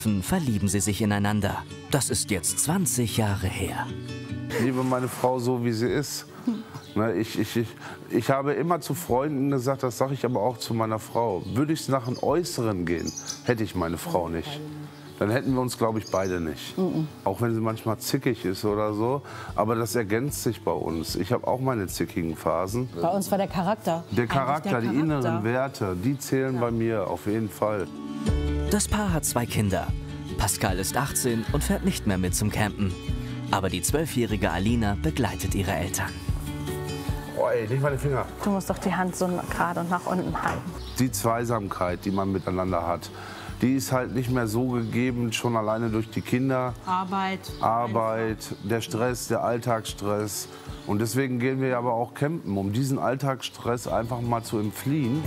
verlieben sie sich ineinander. Das ist jetzt 20 Jahre her. Ich liebe meine Frau so, wie sie ist. Ich habe immer zu Freunden gesagt, das sage ich aber auch zu meiner Frau. Würde ich nach dem Äußeren gehen, hätte ich meine Frau nicht. Dann hätten wir uns, glaube ich, beide nicht. Auch wenn sie manchmal zickig ist oder so. Aber das ergänzt sich bei uns. Ich habe auch meine zickigen Phasen. Bei uns war der Charakter. Der Charakter, die inneren Werte, die zählen bei mir auf jeden Fall. Das Paar hat 2 Kinder. Pascal ist 18 und fährt nicht mehr mit zum Campen. Aber die 12-jährige Alina begleitet ihre Eltern. Oh ey, nicht meine Finger. Du musst doch die Hand so gerade und nach unten halten. Die Zweisamkeit, die man miteinander hat, die ist halt nicht mehr so gegeben, schon alleine durch die Kinder. Arbeit, der Stress, der Alltagsstress. Und deswegen gehen wir aber auch campen, um diesen Alltagsstress einfach mal zu entfliehen.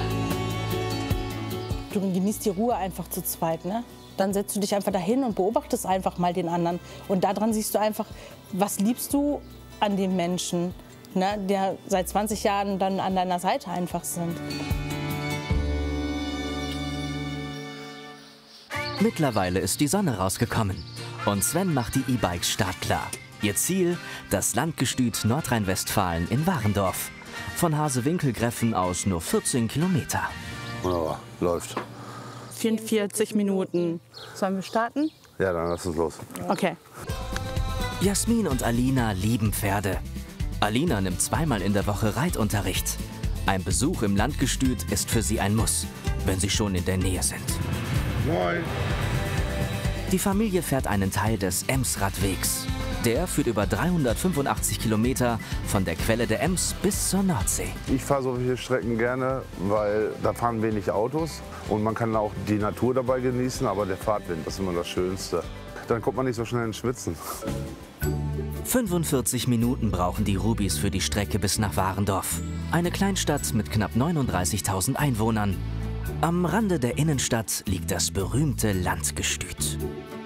Du genießt die Ruhe einfach zu zweit, ne? Dann setzt du dich einfach dahin und beobachtest einfach mal den anderen. Und daran siehst du einfach, was liebst du an dem Menschen, ne, der seit 20 Jahren dann an deiner Seite einfach sind. Mittlerweile ist die Sonne rausgekommen und Sven macht die E-Bikes startklar. Ihr Ziel, das Landgestüt Nordrhein-Westfalen in Warendorf. Von Hasewinkel-Greffen aus nur 14 Kilometer. Wunderbar, läuft. 44 Minuten. Sollen wir starten? Ja, dann lass uns los. Okay. Jasmin und Alina lieben Pferde. Alina nimmt 2-mal in der Woche Reitunterricht. Ein Besuch im Landgestüt ist für sie ein Muss, wenn sie schon in der Nähe sind. Moin. Die Familie fährt einen Teil des Emsradwegs. Der führt über 385 Kilometer von der Quelle der Ems bis zur Nordsee. Ich fahre solche Strecken gerne, weil da fahren wenig Autos und man kann auch die Natur dabei genießen, aber der Fahrtwind, das ist immer das Schönste. Dann kommt man nicht so schnell ins Schwitzen. 45 Minuten brauchen die Rubis für die Strecke bis nach Warendorf. Eine Kleinstadt mit knapp 39.000 Einwohnern. Am Rande der Innenstadt liegt das berühmte Landgestüt.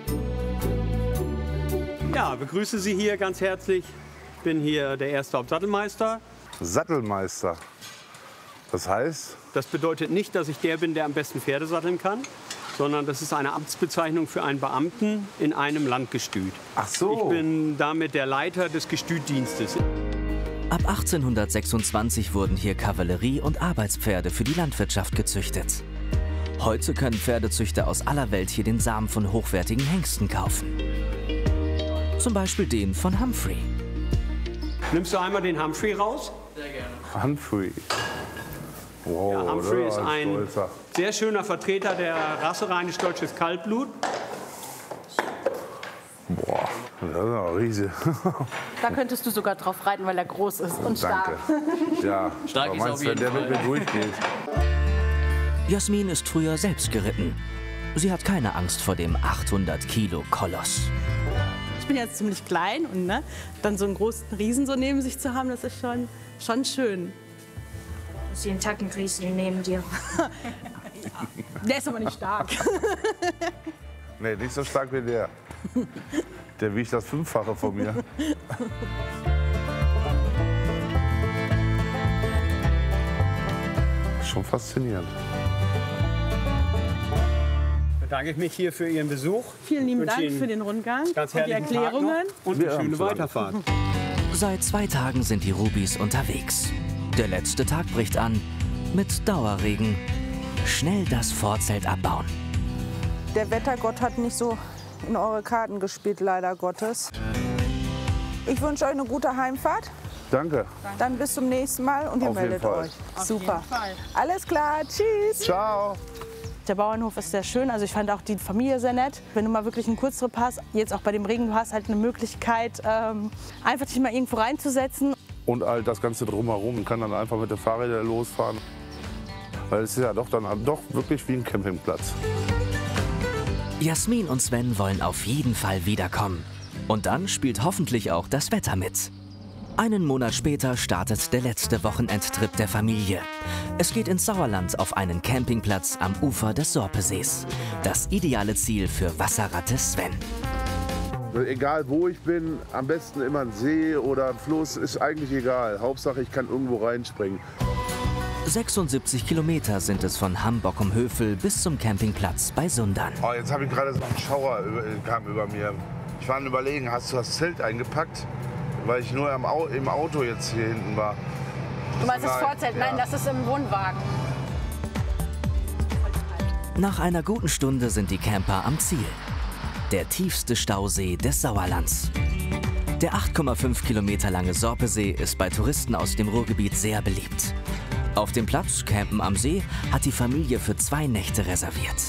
Ja, begrüße Sie hier ganz herzlich. Ich bin hier der erste Hauptsattelmeister. Sattelmeister. Das heißt? Das bedeutet nicht, dass ich der bin, der am besten Pferde satteln kann, sondern das ist eine Amtsbezeichnung für einen Beamten in einem Landgestüt. Ach so. Ich bin damit der Leiter des Gestütdienstes. Ab 1826 wurden hier Kavallerie- und Arbeitspferde für die Landwirtschaft gezüchtet. Heute können Pferdezüchter aus aller Welt hier den Samen von hochwertigen Hengsten kaufen. Zum Beispiel den von Humphrey. Nimmst du einmal den Humphrey raus? Sehr gerne. Humphrey. Wow, Ja, Humphrey ist ein Stolzer. sehr schöner Vertreter der Rasse Rheinisch-Deutsches Kaltblut. Boah, das ist ein Riese. Da könntest du sogar drauf reiten, weil er groß ist und stark. Danke. Ja, Stark aber ist meinst auf du, jeden der mit mir Fall. durchgeht? Jasmin ist früher selbst geritten. Sie hat keine Angst vor dem 800-Kilo-Koloss. Ich bin jetzt ziemlich klein und ne, dann so einen großen Riesen so neben sich zu haben, das ist schon schön. Du hast den Tackenriesen neben dir. Der ist aber nicht stark. Nee, nicht so stark wie der. Der wiegt das 5-fache von mir. Schon faszinierend. Bedanke ich mich hier für Ihren Besuch. Vielen lieben Wünsche Dank Ihnen für den Rundgang ganz und die herrlichen Tag noch Erklärungen. und Wir eine haben schöne zu danken. Weiterfahrt. Seit 2 Tagen sind die Rubis unterwegs. Der letzte Tag bricht an mit Dauerregen. Schnell das Vorzelt abbauen. Der Wettergott hat nicht so in eure Karten gespielt, leider Gottes. Ich wünsche euch eine gute Heimfahrt. Danke. Dann bis zum nächsten Mal und ihr Auf jeden meldet Fall. euch. Super. Alles klar. Tschüss. Ciao. Der Bauernhof ist sehr schön, also ich fand auch die Familie sehr nett. Wenn du mal wirklich einen Kurztrip hast, jetzt auch bei dem Regen, du hast halt eine Möglichkeit, einfach dich mal irgendwo reinzusetzen. Und all das Ganze drumherum. Man kann dann einfach mit den Fahrrädern losfahren. Weil es ist ja doch wirklich wie ein Campingplatz. Jasmin und Sven wollen auf jeden Fall wiederkommen. Und dann spielt hoffentlich auch das Wetter mit. Einen Monat später startet der letzte Wochenendtrip der Familie. Es geht ins Sauerland auf einen Campingplatz am Ufer des Sorpesees. Das ideale Ziel für Wasserratte Sven. Egal wo ich bin, am besten immer ein See oder ein Fluss, ist eigentlich egal. Hauptsache ich kann irgendwo reinspringen. 76 Kilometer sind es von Hamborkum-Hövel bis zum Campingplatz bei Sundern. Oh, jetzt habe ich gerade so einen Schauer kam über mir. Ich war am Überlegen, hast du das Zelt eingepackt? Weil ich nur im Auto jetzt hier hinten war. Du meinst das Vorzelt? Nein, das ist im Wohnwagen. Nach einer guten Stunde sind die Camper am Ziel. Der tiefste Stausee des Sauerlands. Der 8,5 Kilometer lange Sorpesee ist bei Touristen aus dem Ruhrgebiet sehr beliebt. Auf dem Platz Campen am See hat die Familie für 2 Nächte reserviert.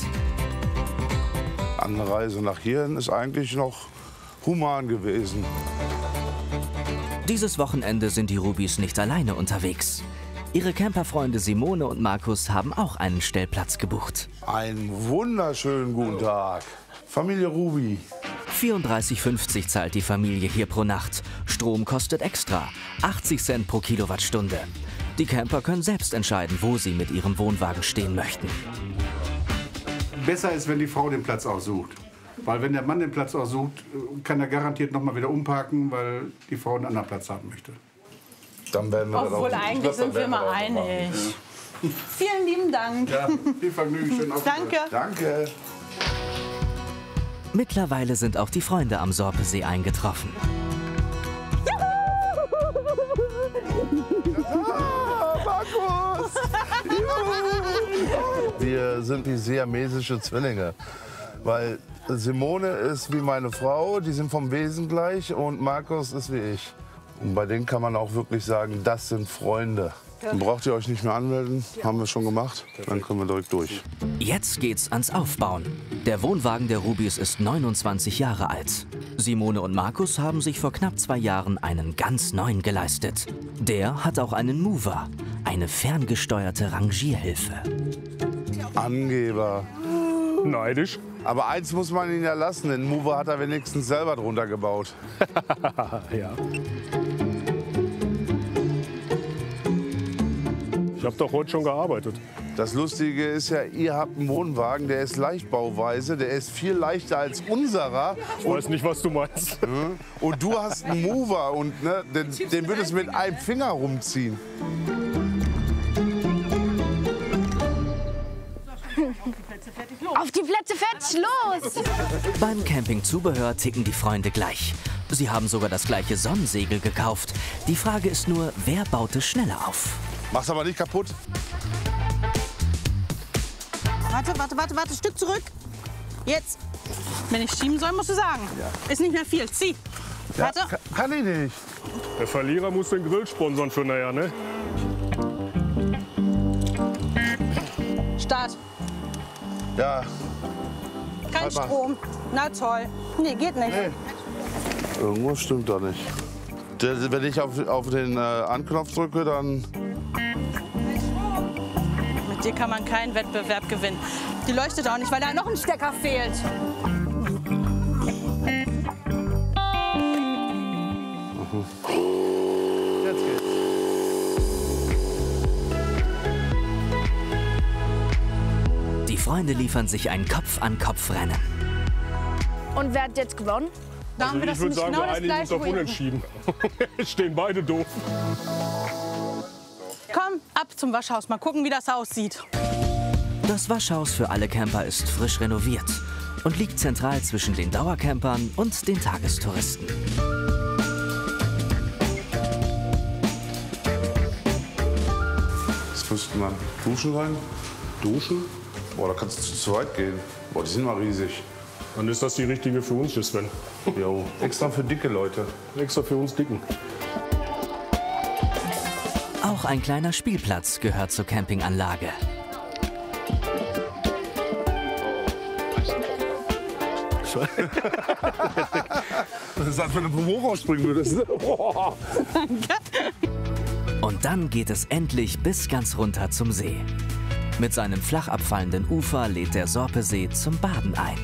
Anreise nach hierhin ist eigentlich noch human gewesen. Dieses Wochenende sind die Rubis nicht alleine unterwegs. Ihre Camperfreunde Simone und Markus haben auch einen Stellplatz gebucht. Einen wunderschönen guten Tag. Familie Rubi. 34,50 zahlt die Familie hier pro Nacht. Strom kostet extra, 80 Cent pro Kilowattstunde. Die Camper können selbst entscheiden, wo sie mit ihrem Wohnwagen stehen möchten. Besser ist, wenn die Frau den Platz aussucht. Weil wenn der Mann den Platz aussucht, kann er garantiert noch mal wieder umparken, weil die Frau einen anderen Platz haben möchte. Dann werden wir Obwohl, das auch, eigentlich sind wir mal einig. Ja. Vielen lieben Dank. Ja, viel Vergnügen, schönen Aufenthalt. Danke. Danke. Mittlerweile sind auch die Freunde am Sorpesee eingetroffen. Markus! Wir sind wie siamesische Zwillinge, weil Simone ist wie meine Frau, die sind vom Wesen gleich, und Markus ist wie ich. Und bei denen kann man auch wirklich sagen, das sind Freunde. Dann braucht ihr euch nicht mehr anmelden, haben wir schon gemacht, dann können wir direkt durch. Jetzt geht's ans Aufbauen. Der Wohnwagen der Rubis ist 29 Jahre alt. Simone und Markus haben sich vor knapp 2 Jahren einen ganz neuen geleistet. Der hat auch einen Mover, eine ferngesteuerte Rangierhilfe. Angeber. Neidisch. Aber eins muss man ihn ja lassen, den Mover hat er wenigstens selber drunter gebaut. Ja. Ich habe doch heute schon gearbeitet. Das Lustige ist ja, ihr habt einen Wohnwagen, der ist Leichtbauweise, der ist viel leichter als unserer. Ich weiß nicht, was du meinst. Und du hast einen Mover und ne, den würdest du mit einem Finger rumziehen. Auf die Plätze, fertig, los! Beim Campingzubehör ticken die Freunde gleich. Sie haben sogar das gleiche Sonnensegel gekauft. Die Frage ist nur, wer baut es schneller auf? Mach's aber nicht kaputt. Warte, Stück zurück. Jetzt. Wenn ich schieben soll, musst du sagen. Ja. Ist nicht mehr viel, zieh. Ja, Warte. kann ich nicht. Der Verlierer muss den Grill sponsern für nachher, ne? Start. Ja. Kein Warte mal. Strom. Na toll. Nee, geht nicht. Nee. Irgendwas stimmt da nicht. Wenn ich auf den Anknopf drücke, dann... Mit dir kann man keinen Wettbewerb gewinnen. Die leuchtet auch nicht, weil da noch ein Stecker fehlt. Jetzt geht's. Die Freunde liefern sich ein Kopf-an-Kopf-Rennen. Und wer hat jetzt gewonnen? Da haben wir Ich das würde nicht sagen, genau wir das einigen uns gleiche. auf Unentschieden. Stehen beide doof. Komm, ab zum Waschhaus. Mal gucken, wie das aussieht. Das Waschhaus für alle Camper ist frisch renoviert und liegt zentral zwischen den Dauercampern und den Tagestouristen. Jetzt müsste man duschen rein. Duschen? Boah, da kannst du zu zweit gehen. Boah, die sind mal riesig. Dann ist das die richtige für uns, hier, Sven. Jo, extra für dicke Leute. Extra für uns Dicken. Auch ein kleiner Spielplatz gehört zur Campinganlage. Das ist, als wenn du vom Hochhaus springen würdest. Und dann geht es endlich bis ganz runter zum See. Mit seinem flach abfallenden Ufer lädt der Sorpesee zum Baden ein.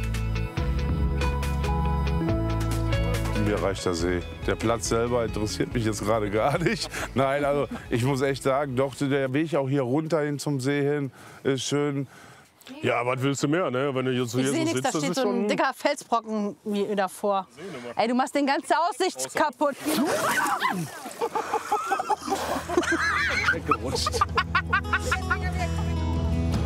Mir reicht der See. Der Platz selber interessiert mich jetzt gerade gar nicht. Nein, also ich muss echt sagen, doch, der Weg auch hier runter hin zum See hin ist schön. Ja, was willst du mehr, ne? Wenn du jetzt so Ich hier sehe so nichts, da sitzt, das steht ist so ein schon... dicker Felsbrocken wie davor. Ey, du machst den ganze Aussicht kaputt. Weggerutscht.